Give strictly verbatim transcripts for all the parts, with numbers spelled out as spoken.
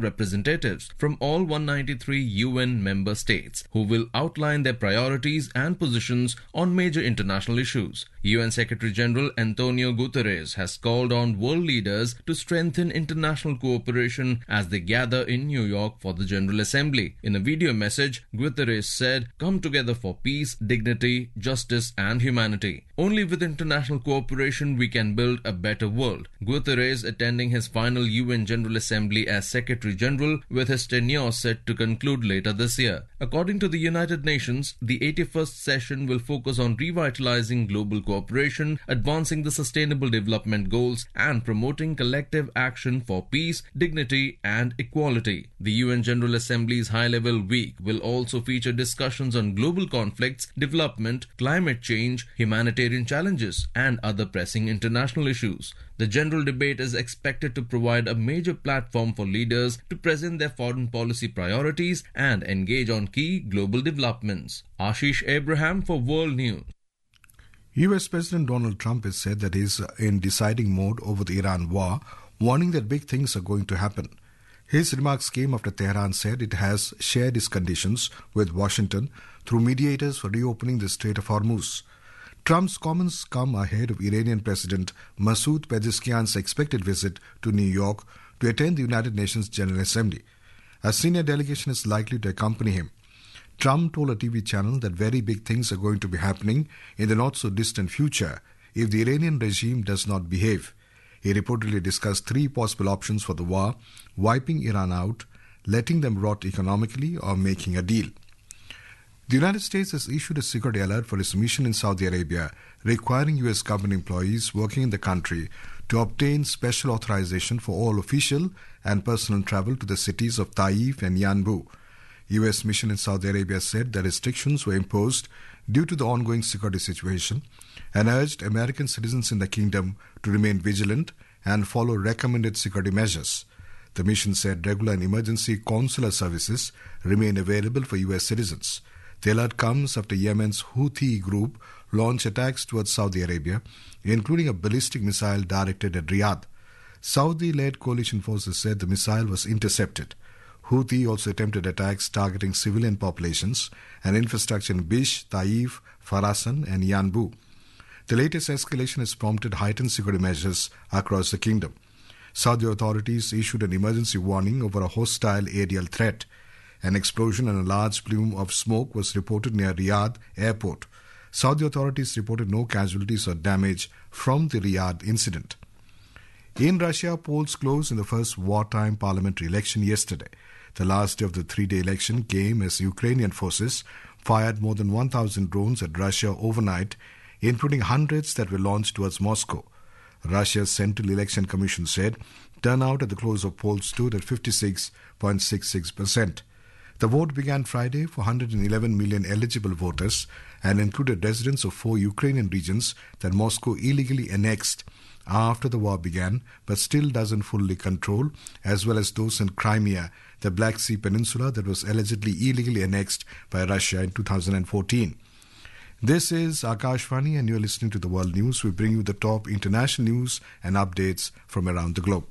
representatives from all one hundred ninety-three U N member states, who will outline their priorities and positions on major international issues. U N Secretary-General Antonio Guterres has called on world leaders to strengthen international cooperation as they gather in New York for the General Assembly. In a video message, Guterres said, "Come together for peace, dignity, justice and humanity. Only with international cooperation we can build a better world." Guterres attending his final U N General Assembly as Secretary-General, with his tenure set to conclude later this year. According to the United Nations, the eighty-first session will focus on revitalizing global cooperation, advancing the Sustainable Development Goals, and promoting collective action for peace, dignity, and equality. The U N General Assembly's High-Level Week will also feature discussions on global conflicts, development, climate change, humanitarian challenges, and other pressing international issues. The general debate is expected to provide a major platform for leaders to present their foreign policy priorities and engage on key global developments. Ashish Abraham for World News. U S President Donald Trump has said that he is in deciding mode over the Iran war, warning that big things are going to happen. His remarks came after Tehran said it has shared its conditions with Washington through mediators for reopening the Strait of Hormuz. Trump's comments come ahead of Iranian President Masoud Pezeshkian's expected visit to New York to attend the United Nations General Assembly. A senior delegation is likely to accompany him. Trump told a T V channel that very big things are going to be happening in the not-so-distant future if the Iranian regime does not behave. He reportedly discussed three possible options for the war: wiping Iran out, letting them rot economically, or making a deal. The United States has issued a security alert for its mission in Saudi Arabia, requiring U S government employees working in the country to obtain special authorization for all official and personal travel to the cities of Taif and Yanbu. U S mission in Saudi Arabia said the restrictions were imposed due to the ongoing security situation and urged American citizens in the kingdom to remain vigilant and follow recommended security measures. The mission said regular and emergency consular services remain available for U S citizens. The alert comes after Yemen's Houthi group launched attacks towards Saudi Arabia, including a ballistic missile directed at Riyadh. Saudi-led coalition forces said the missile was intercepted. Houthi also attempted attacks targeting civilian populations and infrastructure in Bish, Taif, Farasan and Yanbu. The latest escalation has prompted heightened security measures across the kingdom. Saudi authorities issued an emergency warning over a hostile aerial threat. An explosion and a large plume of smoke was reported near Riyadh airport. Saudi authorities reported no casualties or damage from the Riyadh incident. In Russia, polls closed in the first wartime parliamentary election yesterday. The last day of the three-day election came as Ukrainian forces fired more than one thousand drones at Russia overnight, including hundreds that were launched towards Moscow. Russia's Central Election Commission said turnout at the close of polls stood at fifty-six point six six percent. The vote began Friday for one hundred eleven million eligible voters and included residents of four Ukrainian regions that Moscow illegally annexed after the war began, but still doesn't fully control, as well as those in Crimea, the Black Sea Peninsula that was allegedly illegally annexed by Russia in two thousand fourteen. This is Akashvani and you're listening to the World News. We bring you the top international news and updates from around the globe.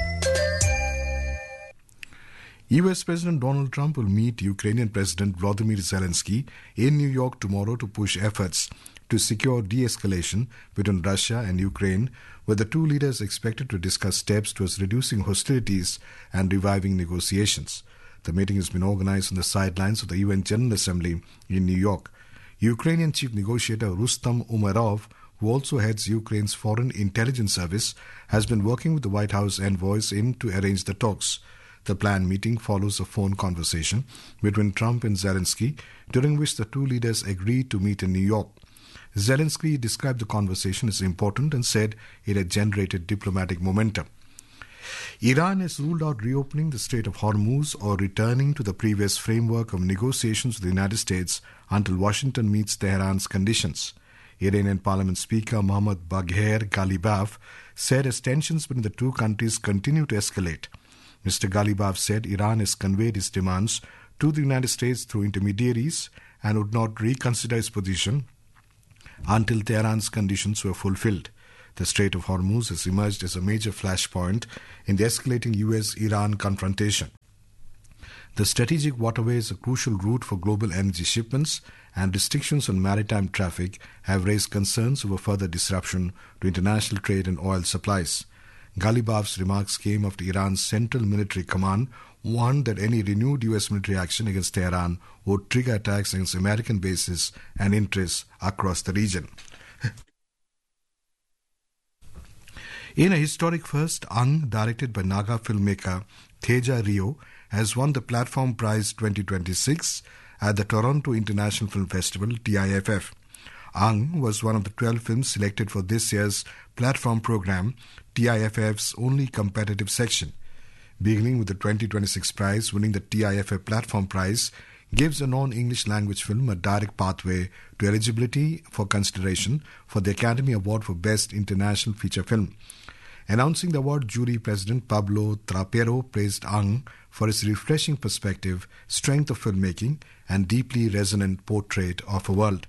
U S President Donald Trump will meet Ukrainian President Volodymyr Zelensky in New York tomorrow to push efforts to secure de-escalation between Russia and Ukraine, with the two leaders expected to discuss steps towards reducing hostilities and reviving negotiations. The meeting has been organized on the sidelines of the U N General Assembly in New York. Ukrainian Chief Negotiator Rustam Umerov, who also heads Ukraine's Foreign Intelligence Service, has been working with the White House envoys in to arrange the talks. The planned meeting follows a phone conversation between Trump and Zelensky, during which the two leaders agreed to meet in New York. Zelensky described the conversation as important and said it had generated diplomatic momentum. Iran has ruled out reopening the Strait of Hormuz or returning to the previous framework of negotiations with the United States until Washington meets Tehran's conditions. Iranian Parliament Speaker Mohammad Bagher Ghalibaf said as tensions between the two countries continue to escalate. Mister Ghalibaf said Iran has conveyed its demands to the United States through intermediaries and would not reconsider its position until Tehran's conditions were fulfilled. The Strait of Hormuz has emerged as a major flashpoint in the escalating U S Iran confrontation. The strategic waterway is a crucial route for global energy shipments, and restrictions on maritime traffic have raised concerns over further disruption to international trade and oil supplies. Ghalibaf's remarks came after Iran's Central Military Command warned that any renewed U S military action against Tehran would trigger attacks against American bases and interests across the region. In a historic first, Ang, directed by Naga filmmaker Teja Rio, has won the Platform Prize twenty twenty-six at the Toronto International Film Festival, T I F F. Ang was one of the twelve films selected for this year's platform program, T I F F's only competitive section. Beginning with the twenty twenty-six prize, winning the T I F F Platform Prize gives a non-English language film a direct pathway to eligibility for consideration for the Academy Award for Best International Feature Film. Announcing the award, jury president Pablo Trapero praised Ang for his refreshing perspective, strength of filmmaking, and deeply resonant portrait of a world.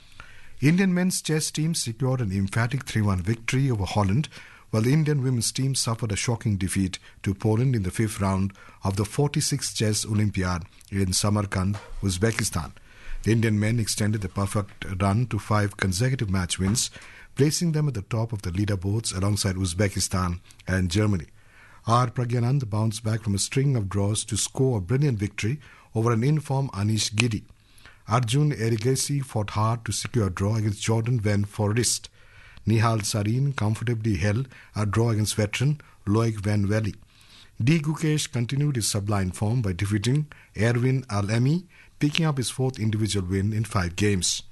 Indian men's chess team secured an emphatic three one victory over Holland, while the Indian women's team suffered a shocking defeat to Poland in the fifth round of the forty-sixth Chess Olympiad in Samarkand, Uzbekistan. The Indian men extended the perfect run to five consecutive match wins, placing them at the top of the leaderboards alongside Uzbekistan and Germany. R. Pragyanand bounced back from a string of draws to score a brilliant victory over an in-form Anish Giri. Arjun Erigesi fought hard to secure a draw against Jordan Van Forest. Nihal Sarin comfortably held a draw against veteran Loic Van Velde. D. Gukesh continued his sublime form by defeating Erwin Al-Emi, picking up his fourth individual win in five games.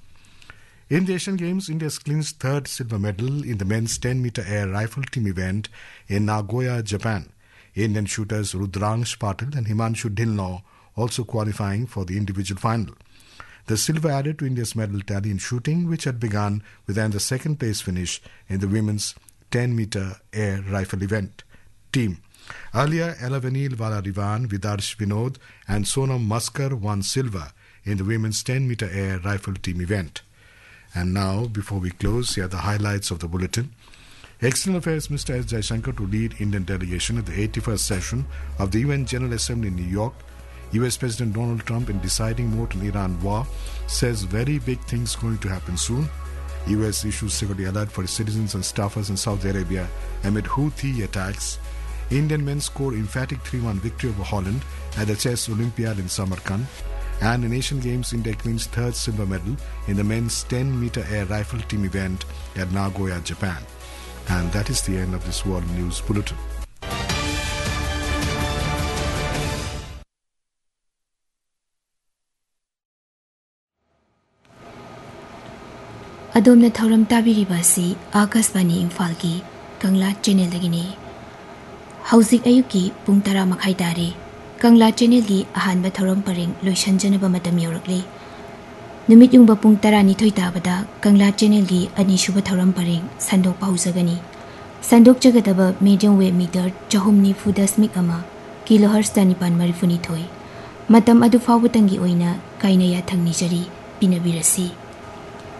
In the Asian Games, India's clinched third silver medal in the men's ten meter air rifle team event in Nagoya, Japan. Indian shooters Rudransh Patil and Himanshu Dhillon also qualifying for the individual final. The silver added to India's medal tally in shooting, which had begun with the second place finish in the women's ten meter air rifle event team. Earlier, Elavenil Valarivan, Vidarsh Vinod and Sonam Maskar won silver in the women's ten meter air rifle team event. And now, before we close, here are the highlights of the bulletin. External Affairs Minister S. Jaishankar to lead Indian delegation at the eighty-first session of the U N General Assembly in New York. U S President Donald Trump, in deciding more on Iran war, says very big things going to happen soon. U S issues security alert for its citizens and staffers in Saudi Arabia amid Houthi attacks. Indian men score emphatic three one victory over Holland at the Chess Olympiad in Samarkand. And in Asian Games, India clinched third silver medal in the men's ten meter air rifle team event at Nagoya, Japan. And that is the end of this World News Bulletin. Adomna Thauram Tabiribasi, Akasbani Imfalki, Kangla Channel Dagini. Hauzik Ayuki, Pungtara Makhaitari. Kangla Channel gi ahan ba thoram paring loisan janaba matam yorakli. Numit yung ba pung tara ni thoita bada Kangla Channel gi ani shuba thoram paring sandok pausagani. Sandok jagadaba medium wave meter chahumni fudasmik ama kilohertz tanipan marifuni thoi. Matam adu fawatangi oina kainaya thangni jari pinabirasi.